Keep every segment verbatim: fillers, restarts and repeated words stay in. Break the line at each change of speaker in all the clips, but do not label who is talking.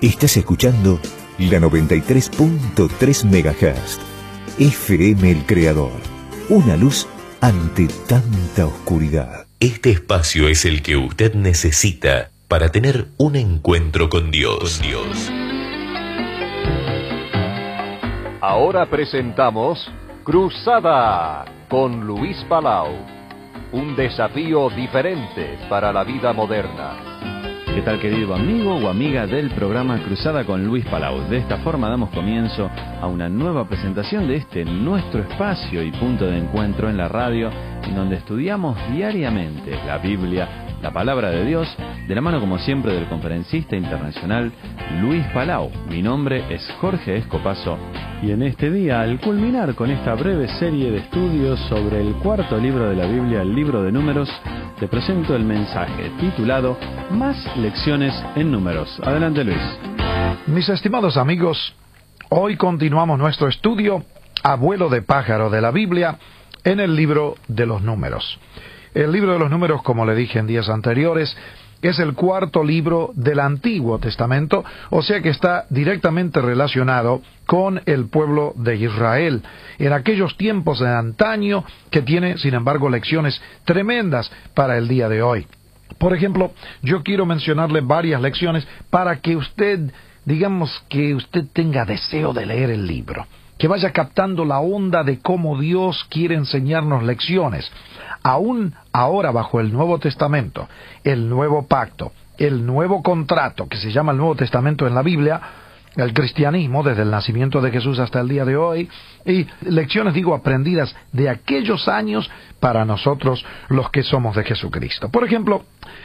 Estás escuchando la noventa y tres punto tres megahertz. F M El Creador. Una luz ante tanta oscuridad.
Este espacio es el que usted necesita para tener un encuentro con Dios. Con Dios.
Ahora presentamos Cruzada con Luis Palau. Un desafío diferente para la vida moderna.
¿Qué tal, querido amigo o amiga del programa Cruzada con Luis Palau? De esta forma damos comienzo a una nueva presentación de este nuestro espacio y punto de encuentro en la radio, en donde estudiamos diariamente la Biblia, la palabra de Dios, de la mano como siempre del conferencista internacional Luis Palau. Mi nombre es Jorge Escopazo y en este día, al culminar con esta breve serie de estudios sobre el cuarto libro de la Biblia, el libro de Números, te presento el mensaje titulado Más lecciones en números. Adelante, Luis.
Mis estimados amigos, hoy continuamos nuestro estudio a vuelo de pájaro de la Biblia en el libro de los Números. El libro de los Números, como le dije en días anteriores, es el cuarto libro del Antiguo Testamento, o sea que está directamente relacionado con el pueblo de Israel, en aquellos tiempos de antaño, que tiene, sin embargo, lecciones tremendas para el día de hoy. Por ejemplo, yo quiero mencionarle varias lecciones para que usted, digamos que usted tenga deseo de leer el libro, que vaya captando la onda de cómo Dios quiere enseñarnos lecciones. Aún ahora bajo el Nuevo Testamento, el Nuevo Pacto, el Nuevo Contrato, que se llama el Nuevo Testamento en la Biblia, el cristianismo desde el nacimiento de Jesús hasta el día de hoy, y lecciones, digo, aprendidas de aquellos años para nosotros los que somos de Jesucristo. Por ejemplo,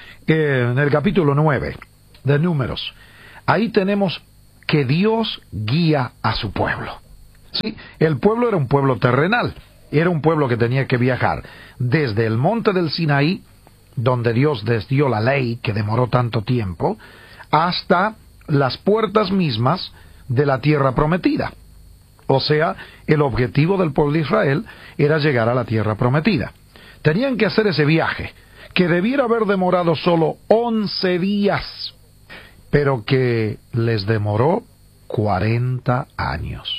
eh, en el capítulo nueve de Números, ahí tenemos que Dios guía a su pueblo. Sí, el pueblo era un pueblo terrenal. Era un pueblo que tenía que viajar desde el monte del Sinaí, donde Dios les dio la ley, que demoró tanto tiempo, hasta las puertas mismas de la tierra prometida. O sea, el objetivo del pueblo de Israel era llegar a la tierra prometida. Tenían que hacer ese viaje, que debiera haber demorado solo once días, pero que les demoró cuarenta años.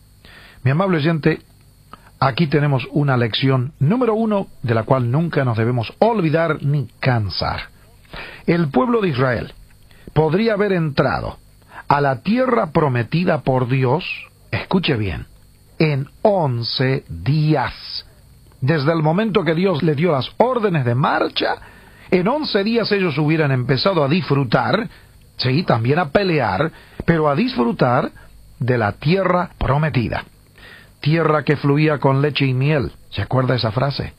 Mi amable oyente, aquí tenemos una lección número uno de la cual nunca nos debemos olvidar ni cansar. El pueblo de Israel podría haber entrado a la tierra prometida por Dios, escuche bien, en once días. Desde el momento que Dios le dio las órdenes de marcha, en once días ellos hubieran empezado a disfrutar, sí, también a pelear, pero a disfrutar de la tierra prometida. Tierra que fluía con leche y miel. ¿Se acuerda esa frase?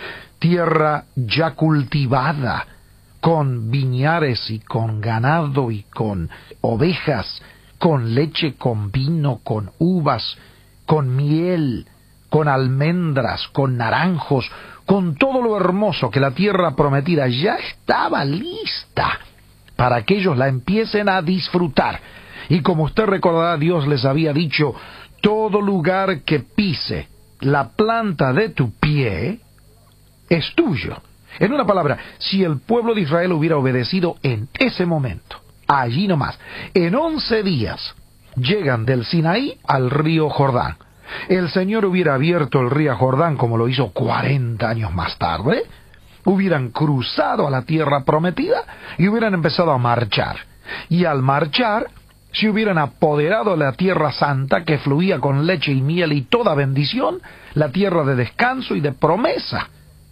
Tierra ya cultivada, con viñares y con ganado y con ovejas, con leche, con vino, con uvas, con miel, con almendras, con naranjos, con todo lo hermoso que la tierra prometida ya estaba lista para que ellos la empiecen a disfrutar. Y como usted recordará, Dios les había dicho: todo lugar que pise la planta de tu pie es tuyo. En una palabra, si el pueblo de Israel hubiera obedecido en ese momento, allí nomás, en once días, llegan del Sinaí al río Jordán. El Señor hubiera abierto el río Jordán como lo hizo cuarenta años más tarde, hubieran cruzado a la tierra prometida y hubieran empezado a marchar. Y al marchar, si hubieran apoderado de la tierra santa que fluía con leche y miel y toda bendición, la tierra de descanso y de promesa.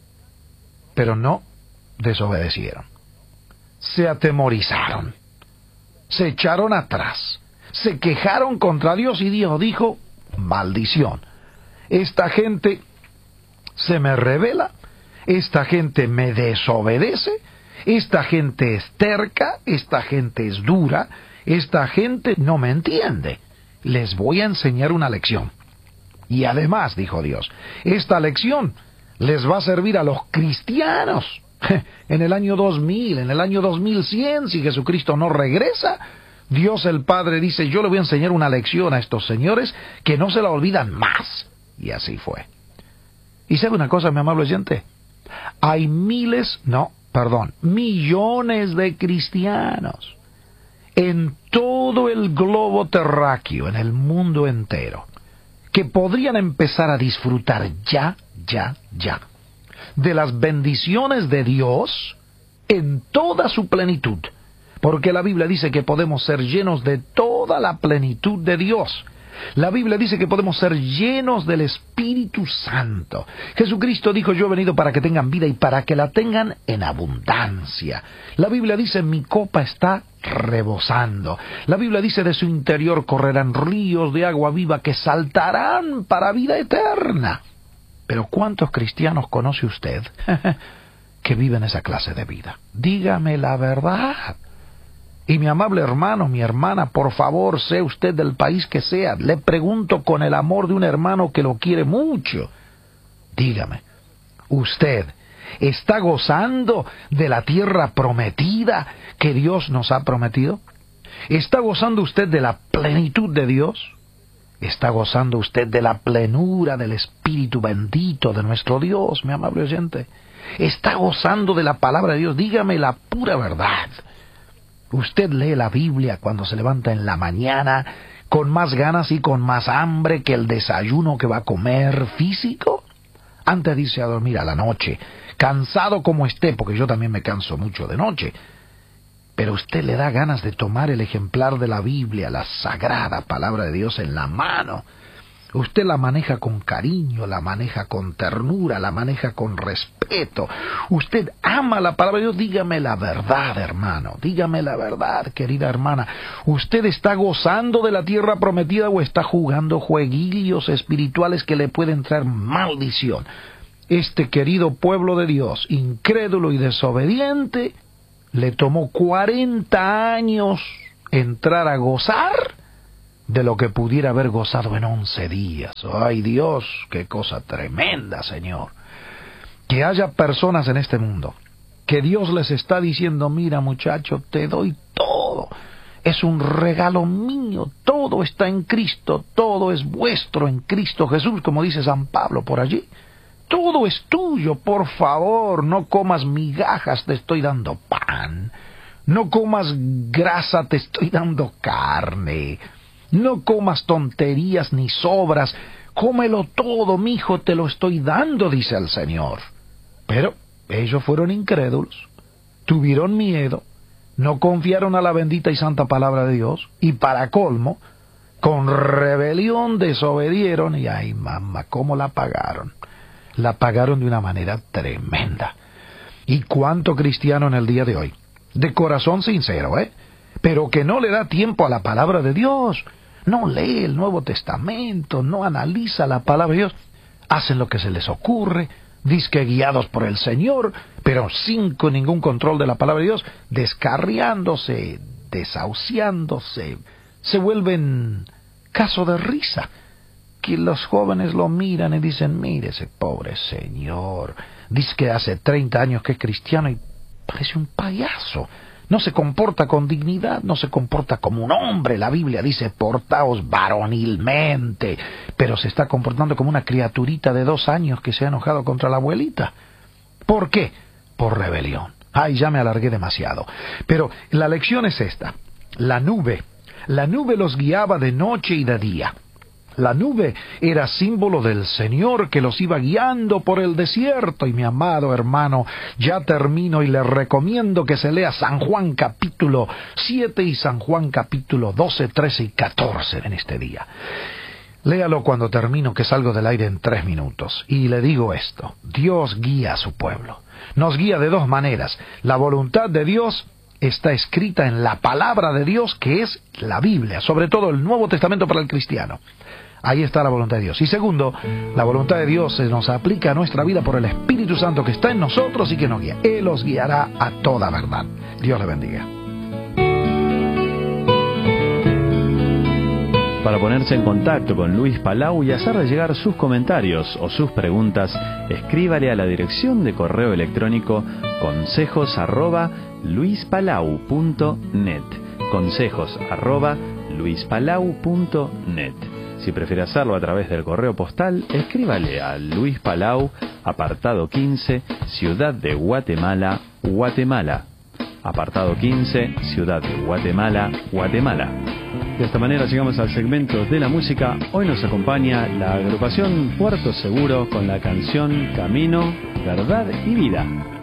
Pero no, desobedecieron. Se atemorizaron. Se echaron atrás. Se quejaron contra Dios y Dios dijo: maldición. Esta gente se me rebela, esta gente me desobedece, esta gente es terca, esta gente es dura, esta gente no me entiende. Les voy a enseñar una lección. Y además, dijo Dios, esta lección les va a servir a los cristianos. En el año dos mil, en el año dos mil cien, si Jesucristo no regresa, Dios el Padre dice: yo le voy a enseñar una lección a estos señores que no se la olvidan más. Y así fue. ¿Y sabe una cosa, mi amable oyente? Hay miles, no, perdón, millones de cristianos en todo el globo terráqueo, en el mundo entero, que podrían empezar a disfrutar ya, ya, ya, de las bendiciones de Dios en toda su plenitud. Porque la Biblia dice que podemos ser llenos de toda la plenitud de Dios. La Biblia dice que podemos ser llenos del Espíritu Santo. Jesucristo dijo, yo he venido para que tengan vida y para que la tengan en abundancia. La Biblia dice, mi copa está rebosando. La Biblia dice, de su interior correrán ríos de agua viva que saltarán para vida eterna. Pero ¿cuántos cristianos conoce usted que viven esa clase de vida? Dígame la verdad. Y mi amable hermano, mi hermana, por favor, sea usted del país que sea, le pregunto con el amor de un hermano que lo quiere mucho. Dígame, ¿usted está gozando de la tierra prometida que Dios nos ha prometido? ¿Está gozando usted de la plenitud de Dios? ¿Está gozando usted de la plenura del Espíritu bendito de nuestro Dios, mi amable oyente? ¿Está gozando de la palabra de Dios? Dígame la pura verdad. Usted lee la Biblia cuando se levanta en la mañana con más ganas y con más hambre que el desayuno que va a comer físico. Antes dice a dormir a la noche, cansado como esté, porque yo también me canso mucho de noche. Pero usted le da ganas de tomar el ejemplar de la Biblia, la sagrada palabra de Dios en la mano. Usted la maneja con cariño, la maneja con ternura, la maneja con respeto. Usted ama la palabra de Dios. Dígame la verdad, hermano. Dígame la verdad, querida hermana. ¿Usted está gozando de la tierra prometida o está jugando jueguillos espirituales que le pueden traer maldición? Este querido pueblo de Dios, incrédulo y desobediente, le tomó cuarenta años entrar a gozar de lo que pudiera haber gozado en once días. ¡Ay, Dios! ¡Qué cosa tremenda, Señor! Que haya personas en este mundo que Dios les está diciendo, mira, muchacho, te doy todo. Es un regalo mío. Todo está en Cristo. Todo es vuestro en Cristo Jesús, como dice San Pablo por allí. Todo es tuyo. Por favor, no comas migajas, te estoy dando pan. No comas grasa, te estoy dando carne. No comas tonterías ni sobras, cómelo todo, mijo, te lo estoy dando, dice el Señor. Pero ellos fueron incrédulos, tuvieron miedo, no confiaron a la bendita y santa palabra de Dios, y para colmo, con rebelión desobedieron, y ay mamá, ¿cómo la pagaron? La pagaron de una manera tremenda. ¿Y cuánto cristiano en el día de hoy? De corazón sincero, ¿eh? Pero que no le da tiempo a la palabra de Dios. No lee el Nuevo Testamento, no analiza la palabra de Dios. Hacen lo que se les ocurre, dizque guiados por el Señor, pero sin con ningún control de la palabra de Dios, descarriándose, desahuciándose, se vuelven caso de risa. Que los jóvenes lo miran y dicen, mire ese pobre señor, dice que hace treinta años que es cristiano y parece un payaso. No se comporta con dignidad, no se comporta como un hombre. La Biblia dice, portaos varonilmente, pero se está comportando como una criaturita de dos años que se ha enojado contra la abuelita. ¿Por qué? Por rebelión. Ay, ya me alargué demasiado. Pero la lección es esta. La nube, la nube los guiaba de noche y de día. La nube era símbolo del Señor que los iba guiando por el desierto. Y mi amado hermano, ya termino y le recomiendo que se lea San Juan capítulo siete y San Juan capítulo doce, trece y catorce en este día. Léalo cuando termino, que salgo del aire en tres minutos. Y le digo esto, Dios guía a su pueblo. Nos guía de dos maneras. La voluntad de Dios está escrita en la palabra de Dios, que es la Biblia, sobre todo el Nuevo Testamento para el cristiano. Ahí está la voluntad de Dios. Y segundo, la voluntad de Dios se nos aplica a nuestra vida por el Espíritu Santo que está en nosotros y que nos guía. Él os guiará a toda verdad. Dios le bendiga.
Para ponerse en contacto con Luis Palau y hacerle llegar sus comentarios o sus preguntas, escríbale a la dirección de correo electrónico consejos arroba luispalau punto net. Consejos arroba luispalau punto net. Si prefiere hacerlo a través del correo postal, escríbale a Luis Palau, apartado quince, Ciudad de Guatemala, Guatemala. apartado quince, Ciudad de Guatemala, Guatemala. De esta manera llegamos al segmento de la música. Hoy nos acompaña la agrupación Puerto Seguro con la canción Camino, Verdad y Vida.